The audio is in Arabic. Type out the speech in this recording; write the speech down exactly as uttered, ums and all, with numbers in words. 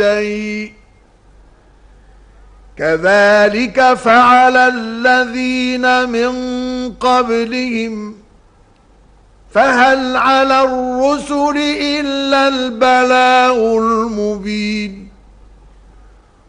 شيء كذلك فعل الذين من قبلهم فهل على الرسل إلا البلاغ المبين